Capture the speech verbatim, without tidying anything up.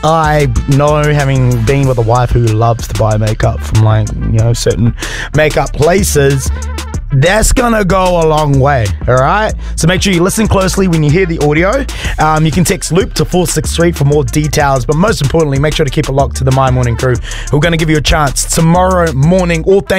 I know, having been with a wife who loves to buy makeup from, like, you know, certain makeup places, that's gonna go a long way, all right? So make sure you listen closely when you hear the audio. Um, you can text Loop to four six three for more details, but most importantly, make sure to keep it locked to the My Morning Crew, who are gonna give you a chance tomorrow morning. All thanks